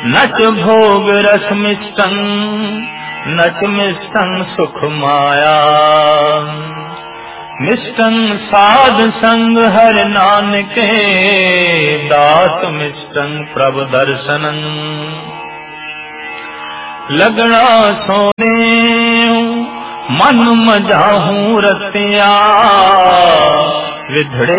नच भोग रस मिष्टन, नच मिष्टन सुख माया। मिष्टन साध संग हर नानके, दात मिष्टन प्रभु दर्शनन। लगना सोने मन मजाहू रतिया, विधड़े